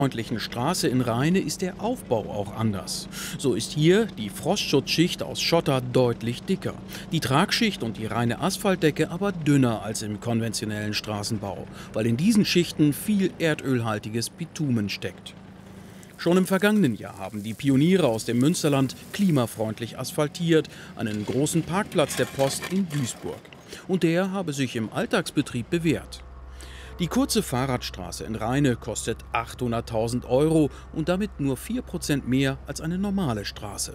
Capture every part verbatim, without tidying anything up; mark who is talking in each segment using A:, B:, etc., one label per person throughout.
A: freundlichen Straße in Rheine ist der Aufbau auch anders. So ist hier die Frostschutzschicht aus Schotter deutlich dicker. Die Tragschicht und die reine Asphaltdecke aber dünner als im konventionellen Straßenbau, weil in diesen Schichten viel erdölhaltiges Bitumen steckt. Schon im vergangenen Jahr haben die Pioniere aus dem Münsterland klimafreundlich asphaltiert, einen großen Parkplatz der Post in Duisburg. Und der habe sich im Alltagsbetrieb bewährt. Die kurze Fahrradstraße in Rheine kostet achthunderttausend Euro und damit nur vier Prozent mehr als eine normale Straße.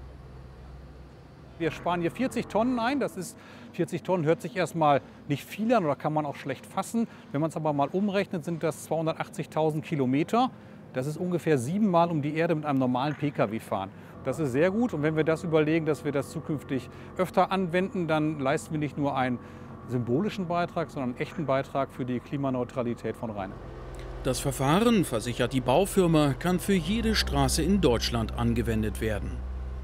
B: Wir sparen hier vierzig Tonnen ein. Das ist, vierzig Tonnen hört sich erstmal nicht viel an oder kann man auch schlecht fassen. Wenn man es aber mal umrechnet, sind das zweihundertachtzigtausend Kilometer. Das ist ungefähr siebenmal um die Erde mit einem normalen Pkw fahren. Das ist sehr gut. Und wenn wir das überlegen, dass wir das zukünftig öfter anwenden, dann leisten wir nicht nur einen symbolischen Beitrag, sondern einen echten Beitrag für die Klimaneutralität von Rheine.
A: Das Verfahren, versichert die Baufirma, kann für jede Straße in Deutschland angewendet werden.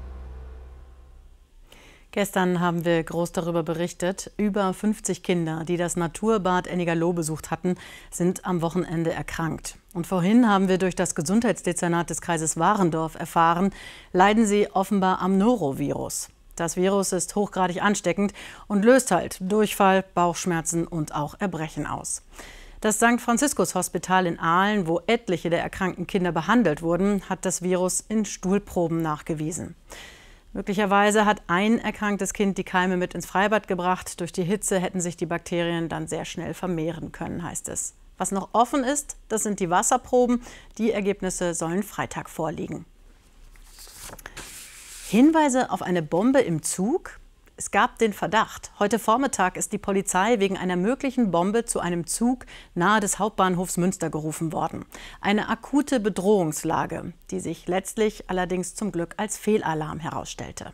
C: Gestern haben wir groß darüber berichtet. Über fünfzig Kinder, die das Naturbad Ennigerloh besucht hatten, sind am Wochenende erkrankt. Und vorhin haben wir durch das Gesundheitsdezernat des Kreises Warendorf erfahren, leiden sie offenbar am Norovirus. Das Virus ist hochgradig ansteckend und löst halt Durchfall, Bauchschmerzen und auch Erbrechen aus. Das Sankt Franziskus Hospital in Aalen, wo etliche der erkrankten Kinder behandelt wurden, hat das Virus in Stuhlproben nachgewiesen. Möglicherweise hat ein erkranktes Kind die Keime mit ins Freibad gebracht. Durch die Hitze hätten sich die Bakterien dann sehr schnell vermehren können, heißt es. Was noch offen ist, das sind die Wasserproben. Die Ergebnisse sollen Freitag vorliegen. Hinweise auf eine Bombe im Zug? Es gab den Verdacht. Heute Vormittag ist die Polizei wegen einer möglichen Bombe zu einem Zug nahe des Hauptbahnhofs Münster gerufen worden. Eine akute Bedrohungslage, die sich letztlich allerdings zum Glück als Fehlalarm herausstellte.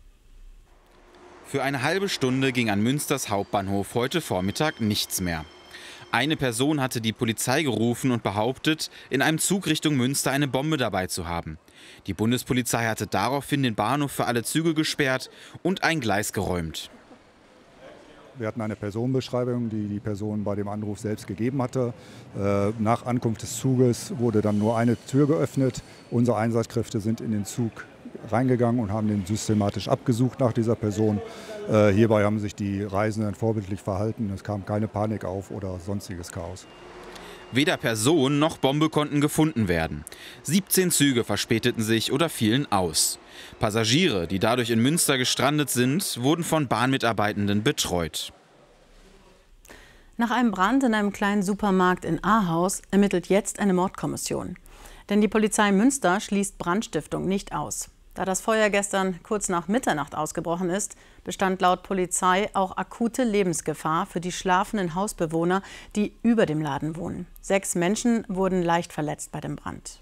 D: Für eine halbe Stunde ging an Münsters Hauptbahnhof heute Vormittag nichts mehr. Eine Person hatte die Polizei gerufen und behauptet, in einem Zug Richtung Münster eine Bombe dabei zu haben. Die Bundespolizei hatte daraufhin den Bahnhof für alle Züge gesperrt und ein Gleis geräumt.
E: Wir hatten eine Personenbeschreibung, die die Person bei dem Anruf selbst gegeben hatte. Nach Ankunft des Zuges wurde dann nur eine Tür geöffnet. Unsere Einsatzkräfte sind in den Zug reingegangen und haben den systematisch abgesucht nach dieser Person. Hierbei haben sich die Reisenden vorbildlich verhalten. Es kam keine Panik auf oder sonstiges Chaos.
D: Weder Person noch Bombe konnten gefunden werden. siebzehn Züge verspäteten sich oder fielen aus. Passagiere, die dadurch in Münster gestrandet sind, wurden von Bahnmitarbeitenden betreut.
C: Nach einem Brand in einem kleinen Supermarkt in Ahaus ermittelt jetzt eine Mordkommission. Denn die Polizei Münster schließt Brandstiftung nicht aus. Da das Feuer gestern kurz nach Mitternacht ausgebrochen ist, bestand laut Polizei auch akute Lebensgefahr für die schlafenden Hausbewohner, die über dem Laden wohnen. Sechs Menschen wurden leicht verletzt bei dem Brand.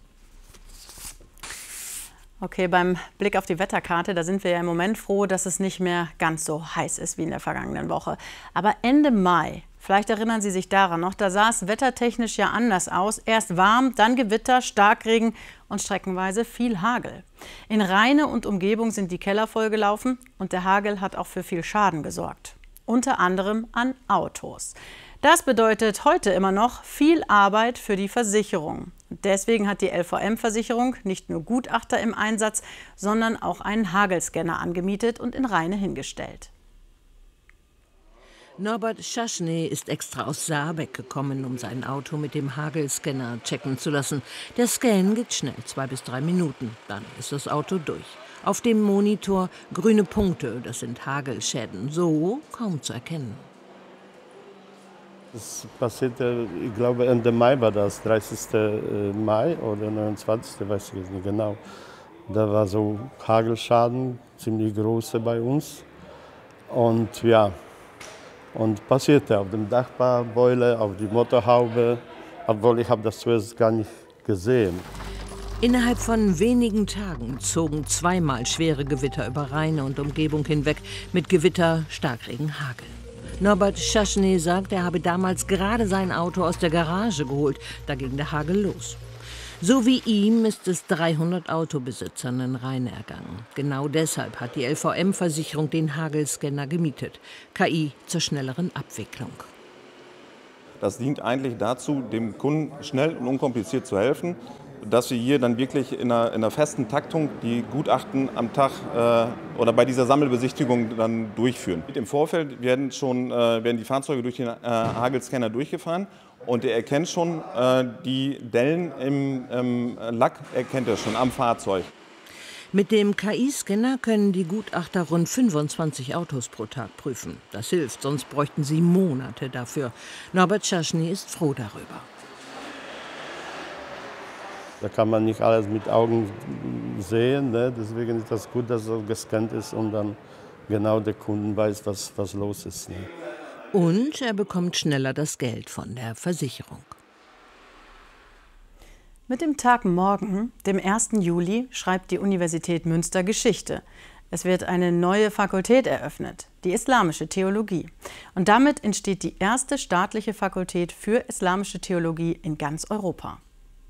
C: Okay, beim Blick auf die Wetterkarte, da sind wir ja im Moment froh, dass es nicht mehr ganz so heiß ist wie in der vergangenen Woche. Aber Ende Mai, vielleicht erinnern Sie sich daran noch, da sah es wettertechnisch ja anders aus. Erst warm, dann Gewitter, Starkregen und streckenweise viel Hagel. In Rheine und Umgebung sind die Keller vollgelaufen und der Hagel hat auch für viel Schaden gesorgt. Unter anderem an Autos. Das bedeutet heute immer noch viel Arbeit für die Versicherung. Deswegen hat die L V M-Versicherung nicht nur Gutachter im Einsatz, sondern auch einen Hagelscanner angemietet und in Rheine hingestellt.
F: Norbert Schaschny ist extra aus Saarbeck gekommen, um sein Auto mit dem Hagelscanner checken zu lassen. Der Scan geht schnell, zwei bis drei Minuten. Dann ist das Auto durch. Auf dem Monitor grüne Punkte, das sind Hagelschäden. So kaum zu erkennen.
G: Das passierte, ich glaube, Ende Mai war das, dreißigsten Mai oder neunundzwanzigsten weiß ich jetzt nicht genau. Da war so Hagelschaden, ziemlich große bei uns. Und ja, und passierte auf dem Dachboiler, auf die Motorhaube, obwohl ich habe das zuerst gar nicht gesehen.
F: Innerhalb von wenigen Tagen zogen zweimal schwere Gewitter über Rheine und Umgebung hinweg, mit Gewitter, Starkregen, Hagel. Norbert Schaschny sagt, er habe damals gerade sein Auto aus der Garage geholt. Da ging der Hagel los. So wie ihm ist es dreihundert Autobesitzern in Rheine ergangen. Genau deshalb hat die L V M-Versicherung den Hagelscanner gemietet. K I zur schnelleren Abwicklung.
H: Das dient eigentlich dazu, dem Kunden schnell und unkompliziert zu helfen, dass wir hier dann wirklich in einer, in einer festen Taktung die Gutachten am Tag äh, oder bei dieser Sammelbesichtigung dann durchführen. Im Vorfeld werden, schon, äh, werden die Fahrzeuge durch den äh, Hagelscanner durchgefahren und er erkennt schon äh, die Dellen im ähm, Lack, erkennt er schon am Fahrzeug.
F: Mit dem K I-Scanner können die Gutachter rund fünfundzwanzig Autos pro Tag prüfen. Das hilft, sonst bräuchten sie Monate dafür. Norbert Schaschny ist froh darüber.
G: Da kann man nicht alles mit Augen sehen, ne? Deswegen ist das gut, dass so gescannt ist und dann genau der Kunde weiß, was, was los ist. Ne?
F: Und er bekommt schneller das Geld von der Versicherung.
C: Mit dem Tag morgen, dem ersten Juli, schreibt die Universität Münster Geschichte. Es wird eine neue Fakultät eröffnet, die Islamische Theologie. Und damit entsteht die erste staatliche Fakultät für Islamische Theologie in ganz Europa.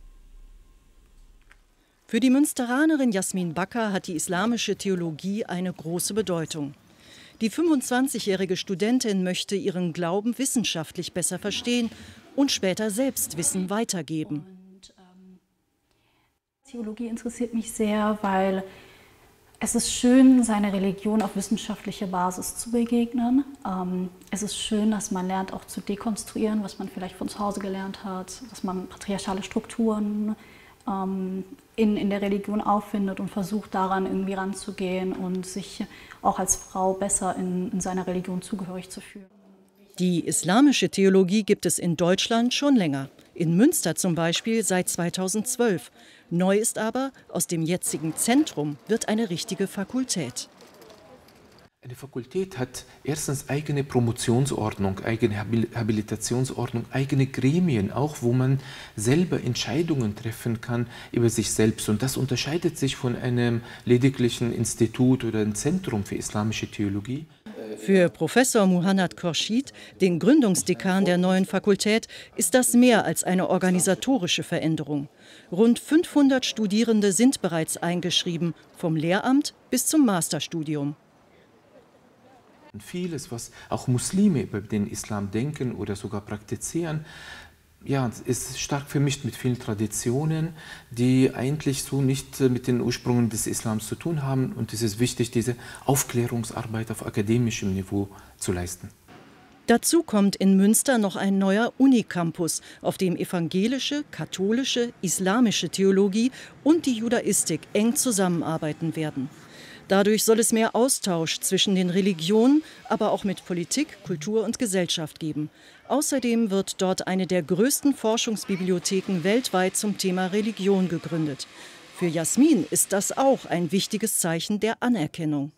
I: Für die Münsteranerin Jasmin Bakker hat die islamische Theologie eine große Bedeutung. Die fünfundzwanzigjährige Studentin möchte ihren Glauben wissenschaftlich besser verstehen und später selbst Wissen weitergeben.
J: Und, ähm, Theologie interessiert mich sehr, weil es ist schön, seiner Religion auf wissenschaftlicher Basis zu begegnen. Ähm, es ist schön, dass man lernt, auch zu dekonstruieren, was man vielleicht von zu Hause gelernt hat, dass man patriarchale Strukturen In, in der Religion auffindet und versucht, daran irgendwie ranzugehen und sich auch als Frau besser in, in seiner Religion zugehörig zu fühlen.
I: Die islamische Theologie gibt es in Deutschland schon länger. In Münster zum Beispiel seit zweitausendzwölf. Neu ist aber, aus dem jetzigen Zentrum wird eine richtige Fakultät.
K: Eine Fakultät hat erstens eigene Promotionsordnung, eigene Habilitationsordnung, eigene Gremien, auch wo man selber Entscheidungen treffen kann über sich selbst. Und das unterscheidet sich von einem lediglichen Institut oder einem Zentrum für islamische Theologie.
I: Für Professor Muhannad Khorshid, den Gründungsdekan der neuen Fakultät, ist das mehr als eine organisatorische Veränderung. Rund fünfhundert Studierende sind bereits eingeschrieben, vom Lehramt bis zum Masterstudium.
K: Vieles, was auch Muslime über den Islam denken oder sogar praktizieren, ja, ist stark vermischt mit vielen Traditionen, die eigentlich so nicht mit den Ursprüngen des Islams zu tun haben. Und es ist wichtig, diese Aufklärungsarbeit auf akademischem Niveau zu leisten.
I: Dazu kommt in Münster noch ein neuer Unicampus, auf dem evangelische, katholische, islamische Theologie und die Judaistik eng zusammenarbeiten werden. Dadurch soll es mehr Austausch zwischen den Religionen, aber auch mit Politik, Kultur und Gesellschaft geben. Außerdem wird dort eine der größten Forschungsbibliotheken weltweit zum Thema Religion gegründet. Für Jasmin ist das auch ein wichtiges Zeichen der Anerkennung.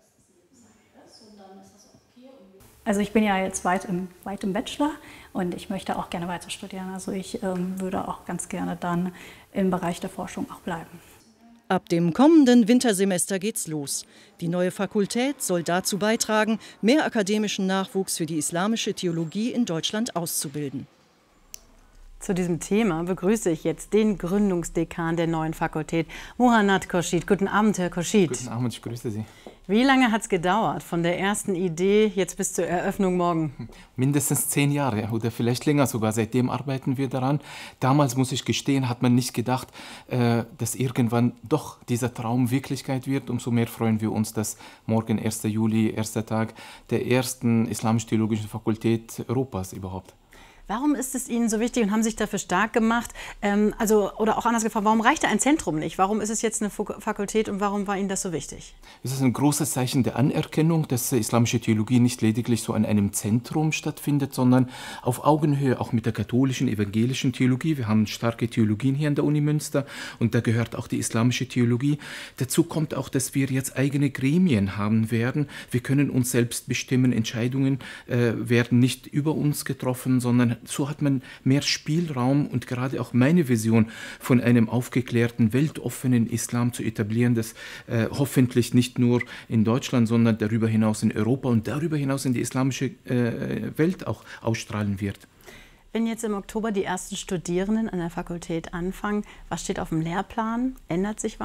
J: Also ich bin ja jetzt weit im, weit im Bachelor und ich möchte auch gerne weiter studieren. Also ich ähm, würde auch ganz gerne dann im Bereich der Forschung auch bleiben.
I: Ab dem kommenden Wintersemester geht's los. Die neue Fakultät soll dazu beitragen, mehr akademischen Nachwuchs für die islamische Theologie in Deutschland auszubilden.
C: Zu diesem Thema begrüße ich jetzt den Gründungsdekan der neuen Fakultät, Muhannad Khorshid. Guten Abend, Herr Khorshid.
L: Guten Abend, ich grüße Sie.
C: Wie lange hat es gedauert, von der ersten Idee jetzt bis zur Eröffnung morgen?
L: Mindestens zehn Jahre oder vielleicht länger sogar. Seitdem arbeiten wir daran. Damals, muss ich gestehen, hat man nicht gedacht, äh, dass irgendwann doch dieser Traum Wirklichkeit wird. Umso mehr freuen wir uns, dass morgen, erster Juli, erster Tag der ersten islamisch-theologischen Fakultät Europas überhaupt.
C: Warum ist es Ihnen so wichtig und haben sich dafür stark gemacht? Ähm, also, oder auch anders gefragt, warum reicht da ein Zentrum nicht? Warum ist es jetzt eine Fakultät und warum war Ihnen das so wichtig?
L: Es ist ein großes Zeichen der Anerkennung, dass islamische Theologie nicht lediglich so an einem Zentrum stattfindet, sondern auf Augenhöhe auch mit der katholischen, evangelischen Theologie. Wir haben starke Theologien hier an der Uni Münster und da gehört auch die islamische Theologie. Dazu kommt auch, dass wir jetzt eigene Gremien haben werden. Wir können uns selbst bestimmen, Entscheidungen äh, werden nicht über uns getroffen, sondern so hat man mehr Spielraum und gerade auch meine Vision von einem aufgeklärten, weltoffenen Islam zu etablieren, das äh, hoffentlich nicht nur in Deutschland, sondern darüber hinaus in Europa und darüber hinaus in die islamische äh, Welt auch ausstrahlen wird.
C: Wenn jetzt im Oktober die ersten Studierenden an der Fakultät anfangen, was steht auf dem Lehrplan? Ändert sich was?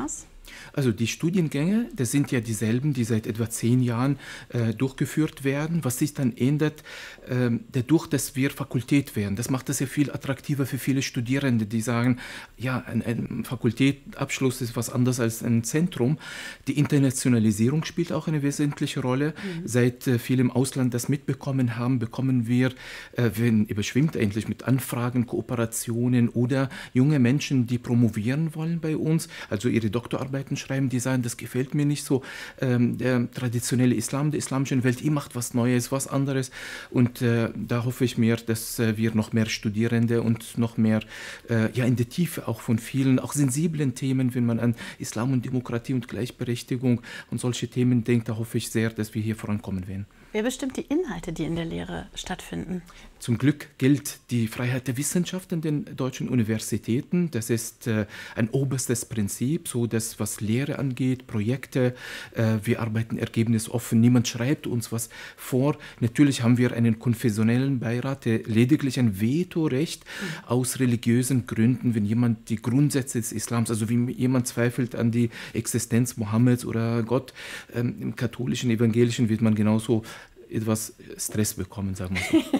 L: Also die Studiengänge, das sind ja dieselben, die seit etwa zehn Jahren äh, durchgeführt werden. Was sich dann ändert, äh, dadurch, dass wir Fakultät werden, das macht das ja viel attraktiver für viele Studierende, die sagen, ja, ein, ein Fakultätabschluss ist was anderes als ein Zentrum. Die Internationalisierung spielt auch eine wesentliche Rolle. Mhm. Seit äh, viele im Ausland das mitbekommen haben, bekommen wir, äh, werden überschwemmt eigentlich mit Anfragen, Kooperationen oder junge Menschen, die promovieren wollen bei uns, also ihre Doktorarbeit schreiben, die sagen, das gefällt mir nicht so, ähm, der traditionelle Islam, der islamischen Welt, ihr macht was Neues, was anderes und äh, da hoffe ich mir, dass äh, wir noch mehr Studierende und noch mehr äh, ja, in der Tiefe auch von vielen, auch sensiblen Themen, wenn man an Islam und Demokratie und Gleichberechtigung und solche Themen denkt, da hoffe ich sehr, dass wir hier vorankommen werden.
C: Wer bestimmt die Inhalte, die in der Lehre stattfinden?
L: Zum Glück gilt die Freiheit der Wissenschaft in den deutschen Universitäten. Das ist äh, ein oberstes Prinzip, so dass was Lehre angeht, Projekte, äh, wir arbeiten ergebnisoffen, niemand schreibt uns was vor. Natürlich haben wir einen konfessionellen Beirat, der lediglich ein Vetorecht mhm. aus religiösen Gründen, wenn jemand die Grundsätze des Islams, also wie jemand zweifelt an die Existenz Mohammeds oder Gott, ähm, im katholischen, evangelischen wird man genauso etwas Stress bekommen, sagen wir so.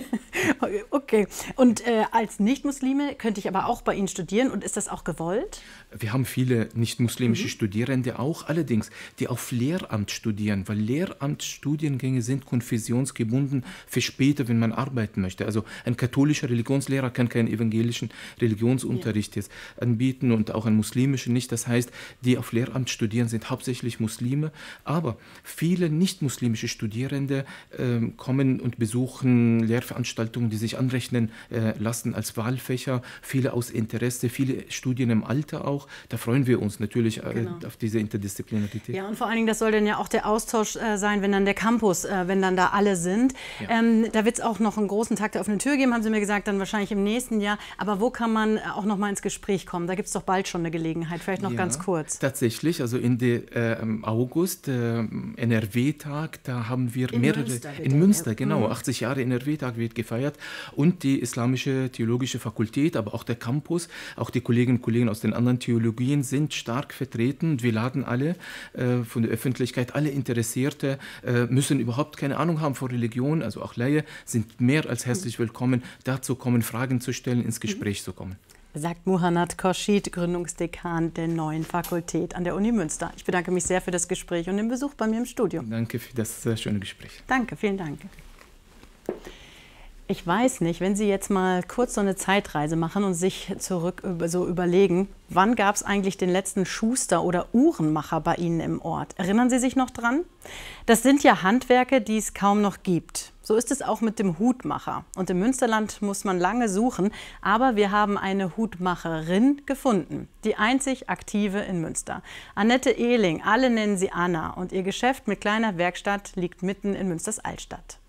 C: Okay, und äh, als Nicht-Muslime könnte ich aber auch bei Ihnen studieren und ist das auch gewollt?
L: Wir haben viele nicht-muslimische
C: Mhm.
L: Studierende auch, allerdings, die auf Lehramt studieren, weil Lehramtsstudiengänge sind konfessionsgebunden für später, wenn man arbeiten möchte. Also ein katholischer Religionslehrer kann keinen evangelischen Religionsunterricht jetzt anbieten und auch ein muslimischen nicht. Das heißt, die auf Lehramt studieren, sind hauptsächlich Muslime, aber viele nicht-muslimische Studierende äh, kommen und besuchen Lehrveranstaltungen, die sich anrechnen äh, lassen als Wahlfächer, viele aus Interesse, viele Studien im Alter auch. Da freuen wir uns natürlich äh,
C: Genau.
L: auf diese Interdisziplinarität.
C: Ja, und vor allen Dingen, das soll dann ja auch der Austausch äh, sein, wenn dann der Campus, äh, wenn dann da alle sind.
L: Ja.
C: Ähm, da wird es auch noch einen großen Tag der offenen Tür geben, haben Sie mir gesagt, dann wahrscheinlich im nächsten Jahr. Aber wo kann man äh, auch noch mal ins Gespräch kommen? Da gibt es doch bald schon eine Gelegenheit, vielleicht noch
L: Ja,
C: ganz kurz.
L: Tatsächlich, also in der, äh, im August, äh, N R W-Tag, da haben wir
C: In
L: mehrere,
C: Münster wird
L: in
C: der,
L: Münster,
C: ja.
L: genau,
C: Mhm.
L: achtzig Jahre N R W-Tag wird gefeiert und die Islamische Theologische Fakultät, aber auch der Campus, auch die Kolleginnen und Kollegen aus den anderen Theologien sind stark vertreten. Wir laden alle äh, von der Öffentlichkeit, alle Interessierte, äh, müssen überhaupt keine Ahnung haben von Religion, also auch Laie, sind mehr als herzlich willkommen, dazu kommen, Fragen zu stellen, ins Gespräch zu kommen.
C: Sagt Muhannad Khorshid, Gründungsdekan der neuen Fakultät an der Uni Münster. Ich bedanke mich sehr für das Gespräch und den Besuch bei mir im Studio.
L: Danke für das äh, schöne Gespräch.
C: Danke, vielen Dank. Ich weiß nicht, wenn Sie jetzt mal kurz so eine Zeitreise machen und sich zurück über, so überlegen, wann gab es eigentlich den letzten Schuster oder Uhrenmacher bei Ihnen im Ort? Erinnern Sie sich noch dran? Das sind ja Handwerke, die es kaum noch gibt. So ist es auch mit dem Hutmacher. Und im Münsterland muss man lange suchen, aber wir haben eine Hutmacherin gefunden. Die einzig aktive in Münster. Annette Ehling, alle nennen sie Anna. Und ihr Geschäft mit kleiner Werkstatt liegt mitten in Münsters Altstadt.